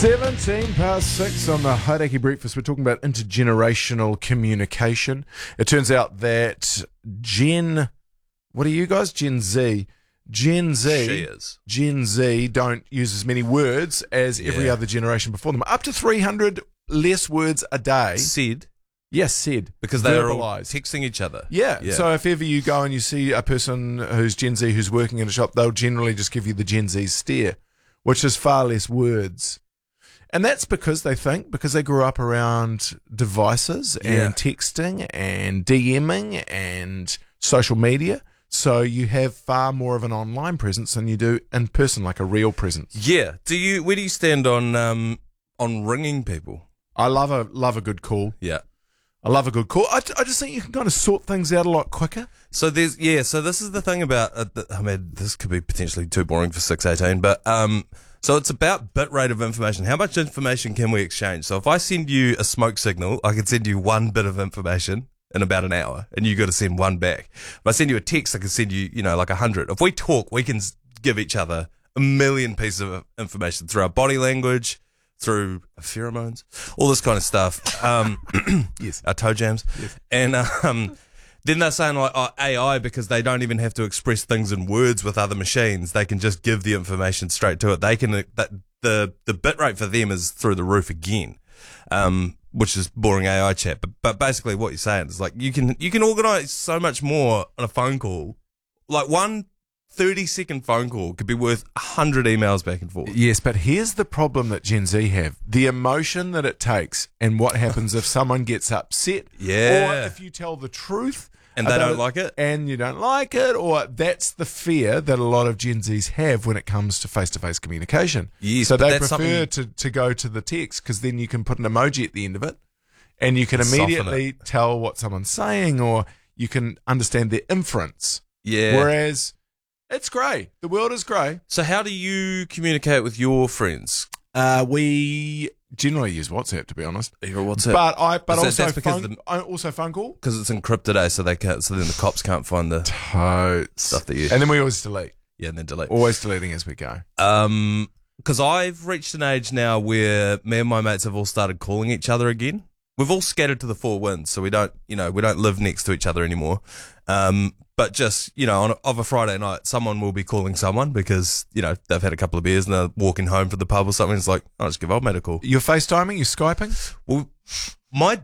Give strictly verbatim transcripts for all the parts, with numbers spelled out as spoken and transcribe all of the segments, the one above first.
seventeen past six on the Hauraki Breakfast. We're talking about intergenerational communication. It turns out that Gen, what are you guys? Gen Z. Gen Z. She is. Gen Z don't use as many words as every Yeah. other generation before them. Up to three hundred less words a day. Said. Yes, said. Because they're all Verbalised. texting each other. Yeah. Yeah. So if ever you go and you see a person who's Gen Z who's working in a shop, they'll generally just give you the Gen Z stare, which is far less words. And that's because they think, because they grew up around devices and Yeah. texting and DMing and social media. So you have far more of an online presence than you do in person, like a real presence. Yeah. Do you? Where do you stand on um on ringing people? I love a love a good call. Yeah. I love a good call. I, I just think you can kind of sort things out a lot quicker. So there's yeah. So this is the thing about. Uh, the, I mean, this could be potentially too boring for six eighteen, but um. So it's about bit rate of information. How much information can we exchange? So if I send you a smoke signal, I can send you one bit of information in about an hour, and you got to send one back. If I send you a text, I can send you, you know, like a hundred. If we talk, we can s- give each other a million pieces of information through our body language, through pheromones, all this kind of stuff. Um, Yes. our toe jams, Yes. and um, then they're saying like oh, A I because they don't even have to express things in words with other machines. They can just give the information straight to it. They can that the the bit rate for them is through the roof again, um, which is boring A I chat. But but basically what you're saying is like you can you can organise so much more on a phone call. Like one thirty second phone call could be worth a hundred emails back and forth. Yes, but here's the problem that Gen Z have. The emotion that it takes and what happens if someone gets upset. Yeah. Or if you tell the truth. And they about don't like it? And you don't like it. Or that's the fear that a lot of Gen Zs have when it comes to face-to-face communication. Yes, so but they that's prefer something- to, to go to the text because then you can put an emoji at the end of it and you can And soften immediately tell what someone's saying or you can understand their inference. Yeah. Whereas it's grey. The world is grey. So how do you communicate with your friends? Uh, we generally use WhatsApp, to be honest. What's it? But I, but Is that- also that's because phone, the- I- also phone call. Because it's encrypted, eh? So they can't. So then the cops can't find the Totes. stuff that you. And then we always delete. Yeah, and then delete. Always deleting as we go. Um, because I've reached an age now where me and my mates have all started calling each other again. We've all scattered to the four winds, so we don't, you know, we don't live next to each other anymore. Um, but just, you know, on a, of a Friday night, someone will be calling someone because, you know, they've had a couple of beers and they're walking home from the pub or something. It's like, I'll just give old mate a call. You're FaceTiming? You're Skyping? Well, my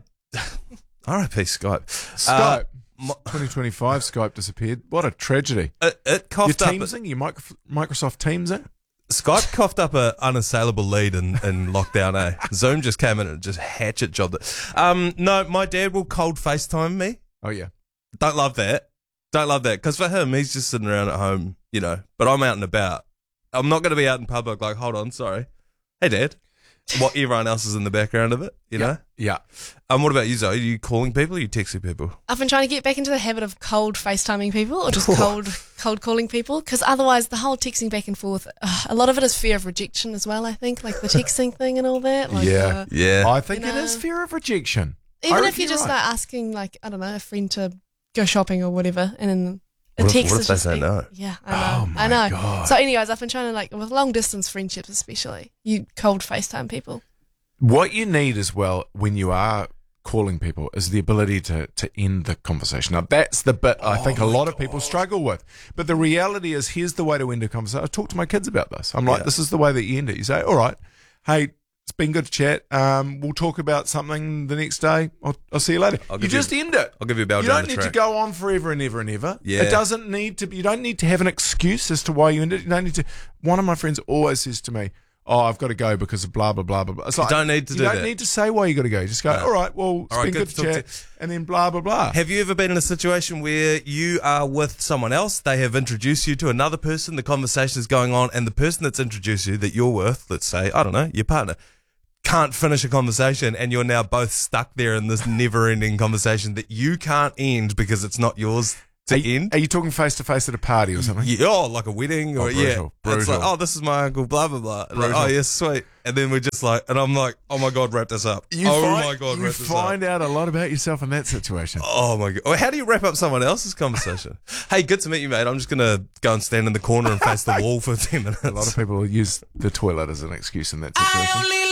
R I P Skype. Skype. my- twenty twenty-five Skype disappeared. What a tragedy. It, it You're coughed up. Teamsing? You Microf- Microsoft Teamsing? Skype coughed up a unassailable lead in, in lockdown, eh? Zoom just came in and just hatchet jobbed it. Um, no, my dad will cold FaceTime me. Oh, yeah. Don't love that. Don't love that. Because for him, he's just sitting around at home, you know, but I'm out and about. I'm not going to be out in public like, hold on, sorry. Hey, Dad. What everyone else is in the background of it, you know? Yeah. Um, what about you, Zoe? Are you calling people or are you texting people? I've been trying to get back into the habit of cold FaceTiming people or just cold cold calling people because otherwise the whole texting back and forth, uh, a lot of it is fear of rejection as well, I think, like the texting thing and all that. Like, Yeah. uh, Yeah. I think You it is know. fear of rejection. I even reckon if you you're just right. start asking, like, I don't know, a friend to go shopping or whatever and then a What if- text what if is they just say like- no? Yeah, I know. Oh, my I know. God. So anyways, I've been trying to, like, with long distance friendships especially, you cold FaceTime people. What you need as well when you are calling people is the ability to, to end the conversation. Now, that's the bit I think a lot of people struggle with. But the reality is, here's the way to end a conversation. I talk to my kids about this. I'm like, Yeah. this is the way that you end it. You say, all right, hey, it's been good to chat. Um, we'll talk about something the next day. I'll, I'll see you later. I'll You give you- just end it. I'll give you a bell You down don't the need track. to go on forever and ever and ever. Yeah. It doesn't need to be, you don't need to have an excuse as to why you end it. You don't need to. One of my friends always says to me, oh, I've got to go because of blah, blah, blah, blah, blah. It's like, don't need to you do don't that. need to say why you got to go. Just go, No. all right, well, it's All right, been good good, to to talk chat, and then blah, blah, blah. Have you ever been in a situation where you are with someone else, they have introduced you to another person, the conversation is going on, and the person that's introduced you that you're with, let's say, I don't know, your partner, can't finish a conversation and you're now both stuck there in this never-ending conversation that you can't end because it's not yours to Are you, end? are you talking face-to-face at a party or something? Yeah, oh, like a wedding or Oh, yeah. brutal, It's like, brutal. oh, this is my uncle, blah, blah, blah. And like, Brutal. oh, yes, sweet. And then we're just like, and I'm like, oh my God, wrap this up. You oh find, my God, you wrap this up. find out a lot about yourself in that situation. Oh my God. Well, how do you wrap up someone else's conversation? Hey, good to meet you, mate. I'm just going to go and stand in the corner and face the wall for ten minutes. A lot of people use the toilet as an excuse in that situation.